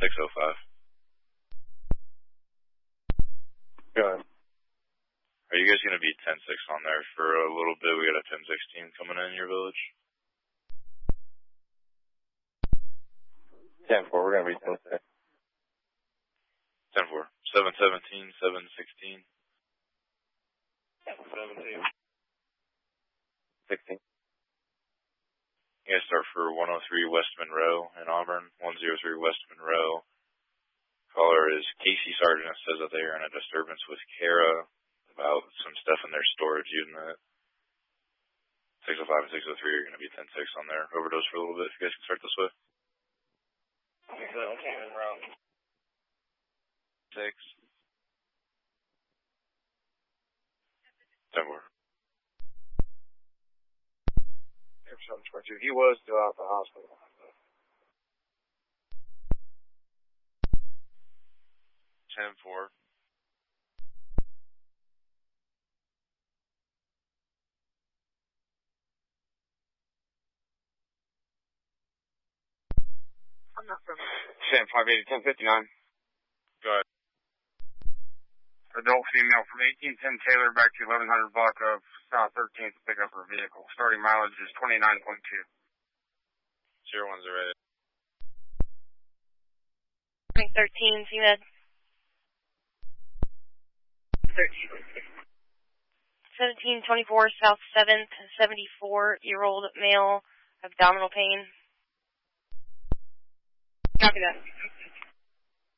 605. Go ahead. Are you guys going to be 10-6 on there for a little bit? We got a 10-16 coming in your village. 10-4, we're going to be 10-6. 10-4. 7-17, 7-16. 17. 16. You guys start for 103 West Monroe in Auburn, 103 West Monroe. Caller is Casey Sargent. It says that they are in a disturbance with Kara about some stuff in their storage unit. 605 and 603 are going to be 10-6 on there. Overdose for a little bit if you guys can start this way. 617 round. 6. 10-4. 722. He was still out the hospital. 10-4. I'm not from. Sam 580, 1059. Go ahead. Adult female from 1810 Taylor back to 1100 block of South 13th to pick up her vehicle. Starting mileage is 29.2. 01's ready. 13, CMed. 1724 South 7th, 74-year-old male, abdominal pain. Copy that.